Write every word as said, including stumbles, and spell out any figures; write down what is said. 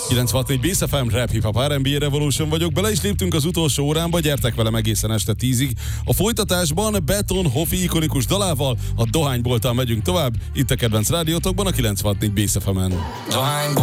kilencvenhat Bass ef em Rap Hip Hop er and bé Revolution vagyok, bele is léptünk az utolsó órámba, gyertek velem egészen este tízig. A folytatásban Beton Hofi ikonikus dalával, a Dohánybolttal megyünk tovább, itt a kedvenc rádiótokban, a kilencvenhat Bass ef emen.